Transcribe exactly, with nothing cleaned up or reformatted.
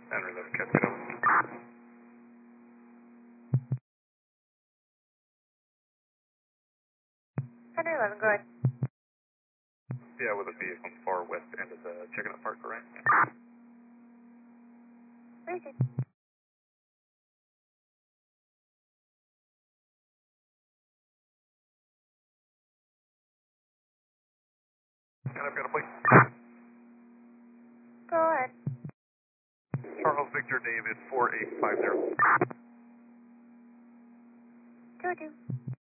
nine eleven, Captain. nine eleven, go ahead. Yeah, with a vehicle on the far west end of the Chicken Up Park, correct? Reaching. And I've got a plate. Go ahead. Charles Victor David, four eight five zero. Two two.